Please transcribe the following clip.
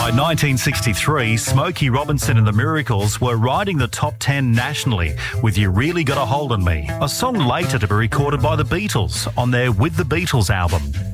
By 1963, Smokey Robinson and the Miracles were riding the top 10 nationally with You Really Got a Hold on Me, a song later to be recorded by the Beatles on their With the Beatles album.